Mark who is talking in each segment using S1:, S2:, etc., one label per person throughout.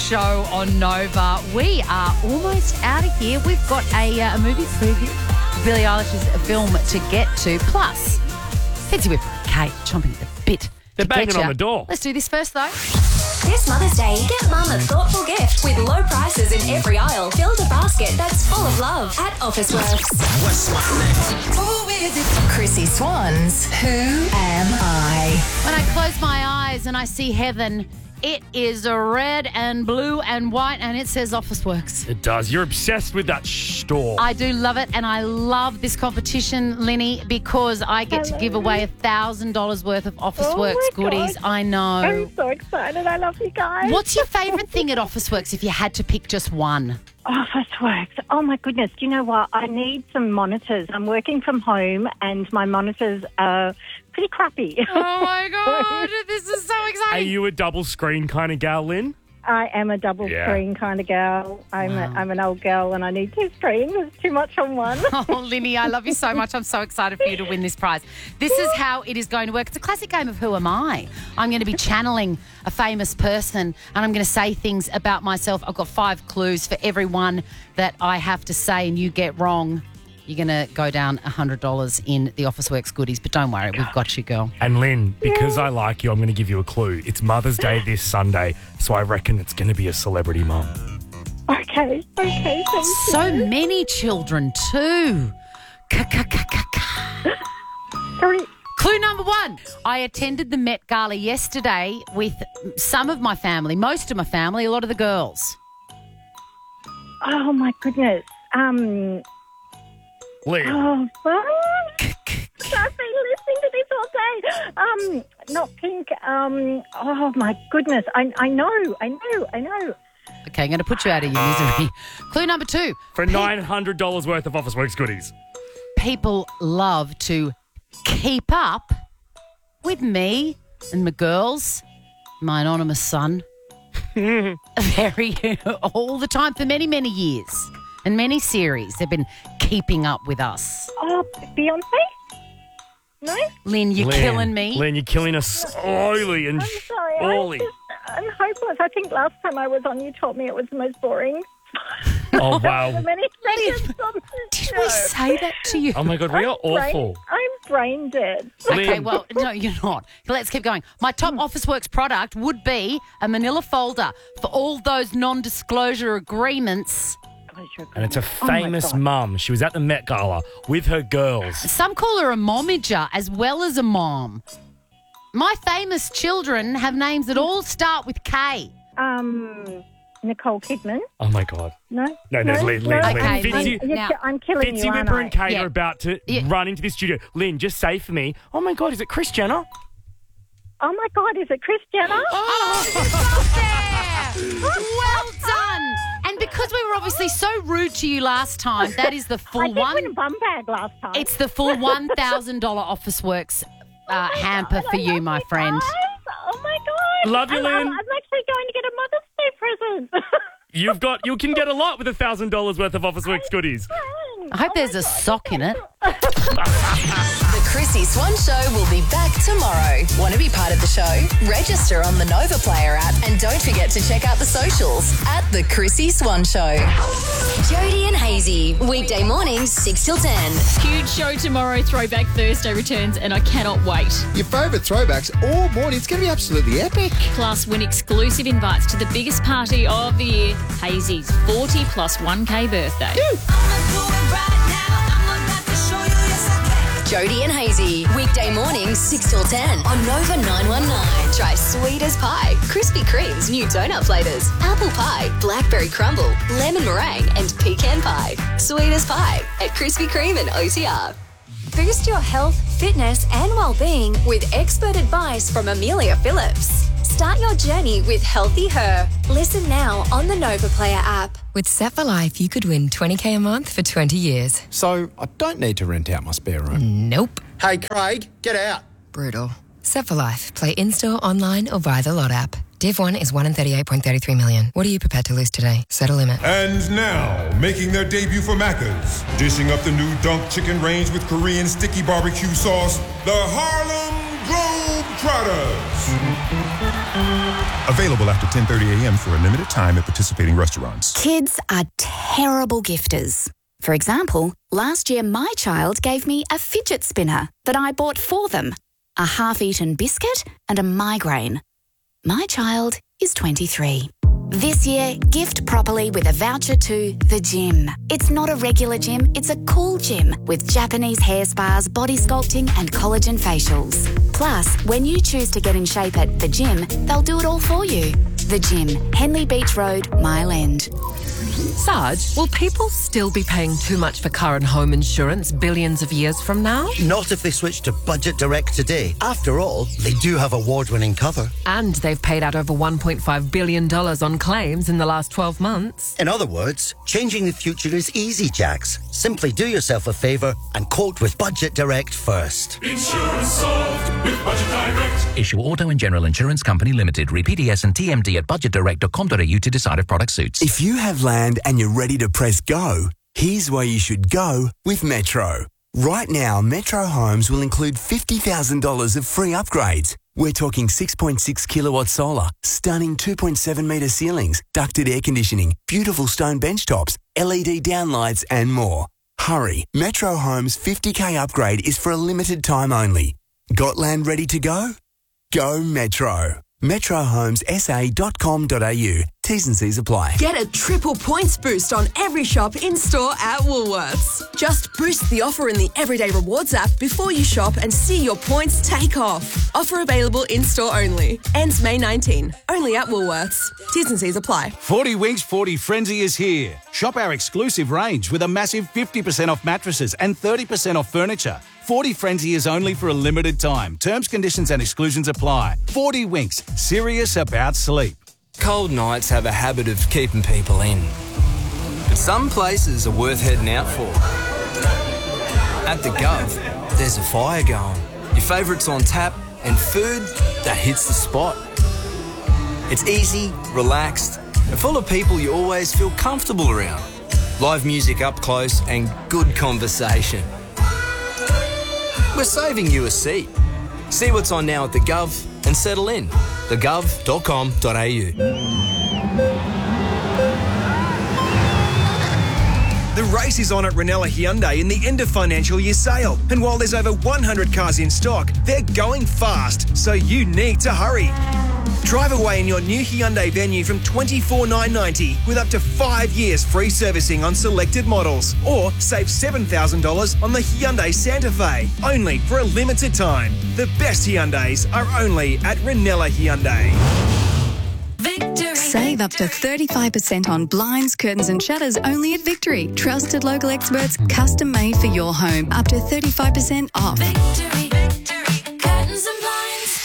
S1: show on Nova. We are almost out of here. We've got a movie preview for Billie Eilish's film to get to. Plus, Fancy Whipper and Kate chomping at the bit.
S2: They're banging on the door.
S1: Let's do this first, though.
S3: This Mother's Day, get Mum a thoughtful gift with low prices in every aisle. Build a basket that's full of love at Officeworks.
S4: What's my name?
S3: Who is it? Chrissy Swan's Who Am I?
S1: When I close my eyes and I see heaven, it is red and blue and white, and it says Officeworks.
S2: It does. You're obsessed with that store.
S1: I do love it, and I love this competition, Linny, because I get to give away $1,000 worth of Officeworks goodies.
S5: God.
S1: I know.
S5: I'm so excited. I love you guys.
S1: What's your favourite thing at Officeworks if you had to pick just one?
S5: Officeworks. Oh, my goodness. Do you know what? I need some monitors. I'm working from home, and my monitors are pretty crappy.
S1: Oh, my God. This is so
S2: Are
S1: exciting.
S2: you a double screen kind of gal, Lynn?
S5: I am a double screen kind of gal. I'm an old girl, and I need two screens. It's too much on one.
S1: Oh, Linny, I love you so much. I'm so excited for you to win this prize. This is how it is going to work. It's a classic game of Who Am I? I'm going to be channeling a famous person, and I'm going to say things about myself. I've got 5 clues for every one that I have to say, and you get wrong. You're going to go down $100 in the Officeworks goodies, but don't worry, we've got you, girl.
S2: And Lynn, because I like you, I'm going to give you a clue. It's Mother's Day this Sunday, so I reckon it's going to be a celebrity mum.
S5: Okay, thank you.
S1: So many children too.
S5: Sorry.
S1: Clue number 1. I attended the Met Gala yesterday with some of my family, most of my family, a lot of the girls.
S5: Oh, my goodness.
S2: Lynn.
S5: Oh, I've been listening to this all day. Not pink. Oh, my goodness. I know.
S1: Okay, I'm going to put you out of your misery. Clue number 2.
S2: For $900 worth of Officeworks goodies.
S1: People love to keep up with me and my girls, my anonymous son, all the time for many, many years and many series. They've been keeping up with us.
S5: Oh, Beyonce? No?
S1: Lynn, you're killing me.
S2: Lynn, you're killing us slowly and
S5: I'm sorry.
S2: surely.
S5: I'm hopeless. I think last time I was on, you told me it was the most boring.
S2: Oh, wow.
S5: Many seconds on the
S1: Did
S5: show.
S1: we say that to you?
S2: Oh, my God, we are awful.
S5: I'm brain dead.
S1: Okay,
S2: Lynn.
S1: well, no, you're not. Let's keep going. My top Officeworks product would be a manila folder for all those non-disclosure agreements.
S2: And it's a famous mum. She was at the Met Gala with her girls.
S1: Some call her a momager as well as a mom. My famous children have names that all start with K.
S5: Nicole Kidman.
S2: Oh, my God.
S5: No?
S2: No, Lynn.
S1: Okay,
S2: Fitzy,
S1: Lynn. Now,
S5: I'm killing
S2: Fitzy
S5: you, aren't
S2: Whipper
S5: I?
S2: and Kate
S1: Yeah.
S2: are about to
S1: Yeah.
S2: run into the studio. Lynn, just say for me, oh, my God, is it Kris Jenner?
S5: Oh, my God, is it Kris Jenner?
S1: Well done. And because we were obviously so rude to you last time, that is the
S5: I
S1: full
S5: did win a bum bag last time.
S1: It's the full $1,000 Officeworks hamper for
S5: I
S1: you,
S5: love
S1: my
S5: you
S1: friend.
S5: guys. Oh, my God.
S2: Love you, Lynn.
S5: I'm actually going to get a Mother's Day present.
S2: You can get a lot with $1,000 worth of Officeworks goodies.
S1: I hope there's a sock in it.
S3: The Chrissy Swan Show will be back tomorrow. Want to be part of the show? Register on the Nova Player app and don't forget to check out the socials at The Chrissy Swan Show. Jody and Hazy, weekday mornings 6 till 10.
S6: Huge show tomorrow. Throwback Thursday returns, and I cannot wait.
S4: Your favourite throwbacks all morning. It's going to be absolutely epic.
S6: Plus, win exclusive invites to the biggest party of the year, Hazy's 40 plus 1K birthday.
S3: Jody and Hazy, weekday mornings 6 till 10 on Nova 919. Try sweet as pie, Krispy Kreme's new donut flavours, apple pie, blackberry crumble, lemon meringue, and pecan pie. Sweet as pie at Krispy Kreme and OTR. Boost your health, fitness, and well-being with expert advice from Amelia Phillips. Start your journey with Healthy Her. Listen now on the Nova Player app.
S7: With Set for Life, you could win $20,000 a month for 20 years.
S4: So I don't need to rent out my spare room.
S7: Nope.
S4: Hey, Craig, get out.
S7: Brutal. Set for Life. Play in-store, online, or via the Lot app. Div 1 is 1 in 38.33 million. What are you prepared to lose today? Set a limit.
S8: And now, making their debut for Macca's, dishing up the new Dunk Chicken range with Korean sticky barbecue sauce, the Harlem Globetrotters. Trotters. Available after 10:30 a.m. for a limited time at participating restaurants.
S9: Kids are terrible gifters. For example, last year my child gave me a fidget spinner that I bought for them, a half-eaten biscuit and a migraine. My child is 23. This year, gift properly with a voucher to the gym. It's not a regular gym, it's a cool gym with Japanese hair spas, body sculpting and collagen facials. Plus, when you choose to get in shape at the gym, they'll do it all for you. The Gym, Henley Beach Road, Mile End.
S10: Sarge, will people still be paying too much for car and home insurance billions of years from now?
S11: Not if they switch to Budget Direct today. After all, they do have award-winning cover.
S10: And they've paid out over $1.5 billion on claims in the last 12 months.
S11: In other words, changing the future is easy, Jax. Simply do yourself a favour and quote with Budget Direct first.
S12: Insurance solved with Budget Direct.
S13: Issue Auto and General Insurance Company Limited. Read PDS and TMD at budgetdirect.com.au to decide if product suits.
S14: If you have land and you're ready to press go, here's where you should go with Metro. Right now, Metro Homes will include $50,000 of free upgrades. We're talking 6.6 kilowatt solar, stunning 2.7 metre ceilings, ducted air conditioning, beautiful stone bench tops, LED downlights and more. Hurry, Metro Homes 50k upgrade is for a limited time only. Got land ready to go? Go Metro. metrohomessa.com.au. T's and C's apply.
S15: Get a triple points boost on every shop in-store at Woolworths. Just boost the offer in the Everyday Rewards app before you shop and see your points take off. Offer available in-store only. Ends May 19. Only at Woolworths. T's and C's apply.
S16: 40 Winks 40 Frenzy is here. Shop our exclusive range with a massive 50% off mattresses and 30% off furniture. 40 Frenzy is only for a limited time. Terms, conditions and exclusions apply. 40 Winks. Serious about sleep.
S17: Cold nights have a habit of keeping people in. But some places are worth heading out for. At the Gov, there's a fire going. Your favourites on tap and food that hits the spot. It's easy, relaxed and full of people you always feel comfortable around. Live music up close and good conversation. We're saving you a seat. See what's on now at the Gov and settle in. thegov.com.au.
S18: The race is on at Ranella Hyundai in the end of financial year sale. And while there's over 100 cars in stock, they're going fast, so you need to hurry. Drive away in your new Hyundai Venue from $24,990 with up to 5 years free servicing on selected models. Or save $7,000 on the Hyundai Santa Fe, only for a limited time. The best Hyundais are only at Ranella Hyundai.
S19: Save up to 35% on blinds, curtains and shutters only at Victory. Trusted local experts, custom made for your home. Up to 35% off.
S12: Victory, curtains and blinds.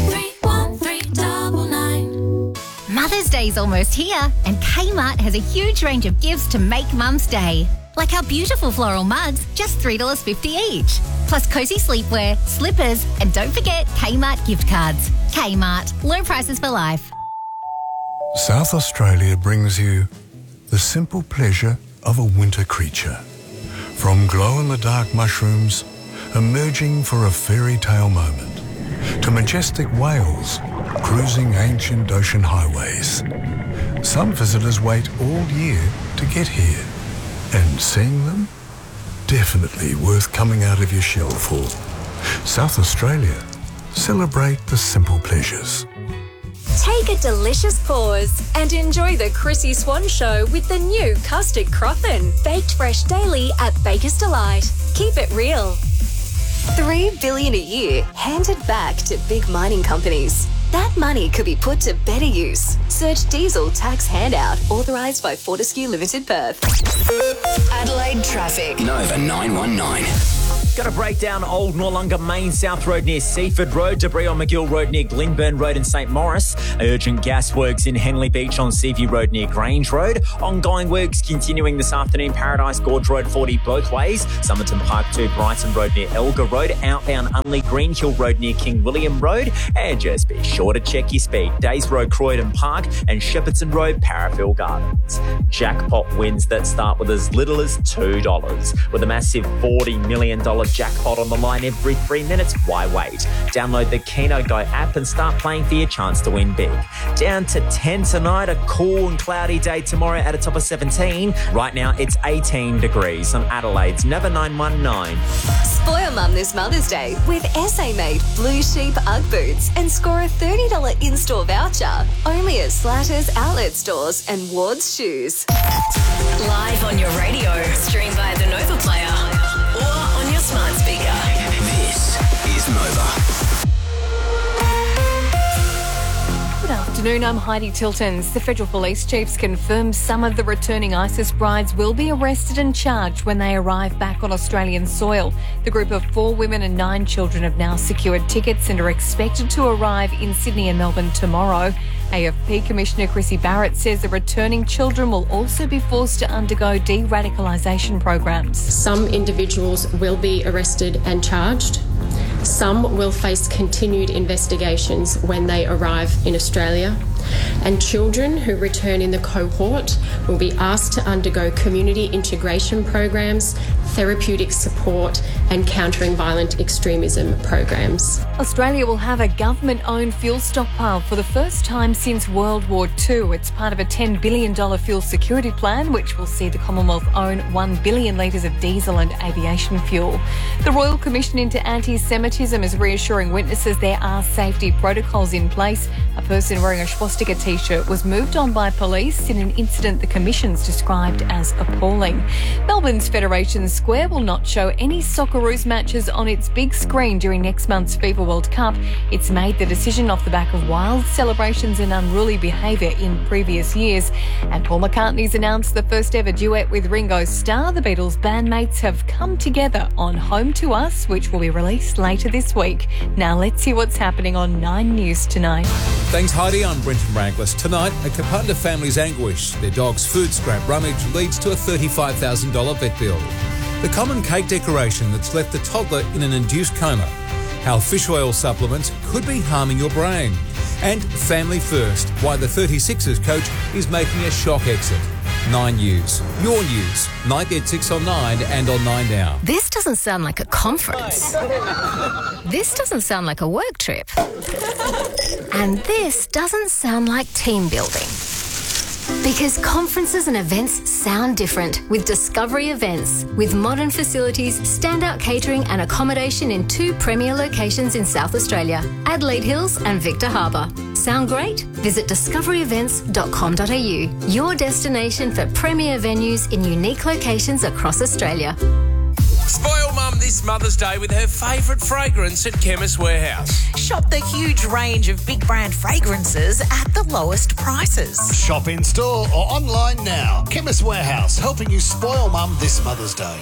S12: 131399.
S20: Mother's Day's almost here, and Kmart has a huge range of gifts to make Mum's Day. Like our beautiful floral mugs, just $3.50 each. Plus cozy sleepwear, slippers, and don't forget Kmart gift cards. Kmart, low prices for life.
S21: South Australia brings you the simple pleasure of a winter creature. From glow-in-the-dark mushrooms emerging for a fairy tale moment, to majestic whales cruising ancient ocean highways. Some visitors wait all year to get here, and seeing them, definitely worth coming out of your shell for. South Australia, celebrate the simple pleasures.
S22: Take a delicious pause and enjoy the Chrissy Swan Show with the new Custard Croffin. Baked fresh daily at Baker's Delight. Keep it real. $3 billion a year handed back to big mining companies. That money could be put to better use. Search diesel tax handout authorised by Fortescue Limited Perth.
S3: Adelaide traffic.
S23: Nova 919.
S24: Got to break down Old Noarlunga Main South Road near Seaford Road, debris on McGill Road near Glenburn Road and St Morris, urgent gas works in Henley Beach on Seaview Road near Grange Road, ongoing works continuing this afternoon, Paradise Gorge Road 40 both ways, Somerton Park 2 Brighton Road near Elgar Road, outbound Unley Green Hill Road near King William Road, and just be sure to check your speed, Days Road Croydon Park and Shepperton Road Parafield Gardens. Jackpot wins that start with as little as $2, with a massive $40 million jackpot on the line every 3 minutes. Why wait? Download the Keno Go app and start playing for your chance to win big. Down to 10 tonight, a cool and cloudy day tomorrow at a top of 17. Right now, it's 18 degrees on Adelaide's Nova 919.
S3: Spoil Mum this Mother's Day with SA-made Blue Sheep Ugg boots and score a $30 in-store voucher only at Slatters Outlet Stores and Ward's Shoes.
S1: Live on your radio, stream via the Nova Player or on your smart speaker.
S2: This is Nova.
S5: Good afternoon, I'm Heidi Tiltons. The Federal Police Chiefs confirmed some of the returning ISIS brides will be arrested and charged when they arrive back on Australian soil. The group of 4 women and 9 children have now secured tickets and are expected to arrive in Sydney and Melbourne tomorrow. AFP Commissioner Chrissy Barrett says the returning children will also be forced to undergo de-radicalisation programs.
S23: Some individuals will be arrested and charged. Some will face continued investigations when they arrive in Australia. And children who return in the cohort will be asked to undergo community integration programs, therapeutic support and countering violent extremism programs.
S5: Australia will have a government-owned fuel stockpile for the first time since World War II. It's part of a $10 billion fuel security plan, which will see the Commonwealth own 1 billion litres of diesel and aviation fuel. The Royal Commission into Anti-Semitism is reassuring witnesses there are safety protocols in place. A person wearing a swastika T-shirt was moved on by police in an incident the Commission's described as appalling. Melbourne's Federation Square will not show any Socceroos matches on its big screen during next month's FIFA World Cup. It's made the decision off the back of wild celebrations and unruly behaviour in previous years. And Paul McCartney's announced the first ever duet with Ringo Starr. The Beatles bandmates have come together on Home to Us, which will be released later this week. Now let's hear what's happening on 9 News tonight.
S25: Thanks, Heidi. I'm Brenton Ranglis. Tonight, a Kapunda family's anguish. Their dog's food scrap rummage leads to a $35,000 vet bill. The common cake decoration that's left the toddler in an induced coma. How fish oil supplements could be harming your brain. And Family First, why the 36ers coach is making a shock exit. 9 News. Your news. 9 at 6 on 9 and on 9 Now.
S20: This doesn't sound like a conference. This doesn't sound like a work trip. And this doesn't sound like team building. Because conferences and events sound different with Discovery Events. With modern facilities, standout catering and accommodation in 2 premier locations in South Australia, Adelaide Hills and Victor Harbour. Sound great? Visit discoveryevents.com.au, your destination for premier venues in unique locations across Australia.
S26: Spoil Mum this Mother's Day with her favourite fragrance at Chemist Warehouse.
S27: Shop the huge range of big brand fragrances at the lowest prices.
S28: Shop in store or online now. Chemist Warehouse, helping you spoil Mum this Mother's Day.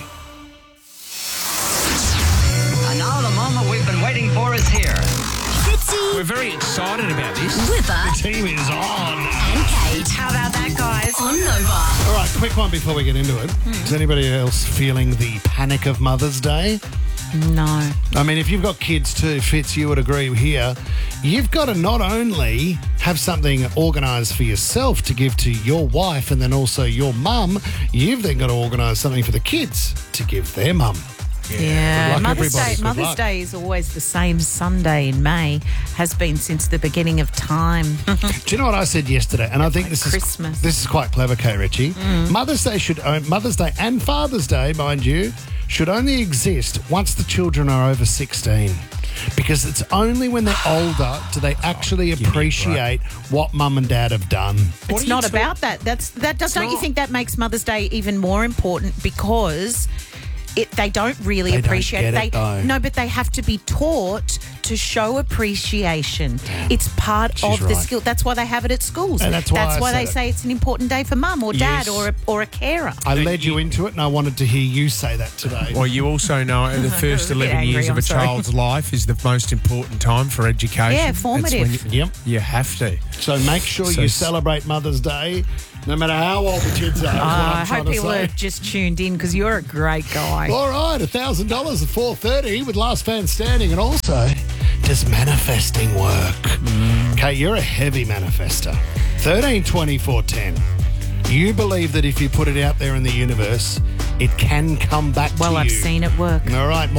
S29: And now the moment we've been waiting for is here.
S27: Fitzy.
S29: We're very excited about this.
S27: Whipper.
S28: The team is on.
S27: And Kate. How about that, guys? On Nova.
S28: All right, quick one before we get into it. Is anybody else feeling the panic of Mother's Day?
S6: No.
S28: I mean, if you've got kids too, Fitz, you would agree here, you've got to not only have something organised for yourself to give to your wife and then also your mum, you've then got to organise something for the kids to give their mum.
S27: Yeah.
S28: Good luck,
S27: Mother's
S28: everybody. Good
S27: Mother's
S28: luck.
S27: Day is always the same Sunday in May, has been since the beginning of time.
S28: Do you know what I said yesterday? And I think this
S27: Christmas.
S28: is quite clever, Kay Ritchie. Mother's Day and Father's Day, mind you, should only exist once the children are over 16. Because it's only when they're older do they actually appreciate what mum and dad have done.
S27: It's not about that. Don't you think that makes Mother's Day even more important because they don't really appreciate
S28: don't get it, though.
S27: No, but they have to be taught to show appreciation. It's part of the skill. That's why they have it at schools.
S28: And that's why
S27: they say it's an important day for mum or dad or a carer.
S28: I led you into it and I wanted to hear you say that today.
S30: Well, you also know the first 11 years of a child's life is the most important time for education.
S27: Yeah, formative.
S28: You have to. So make sure you celebrate Mother's Day no matter how old the kids are.
S27: I hope people have just tuned in because you're a great guy.
S28: All right, $1,000 at 4:30 with last fan standing, and also does manifesting work? Okay, you're a heavy manifester. 13, 24, 10. You believe that if you put it out there in the universe, it can come back to you.
S27: Well, I've seen it work.
S28: All right.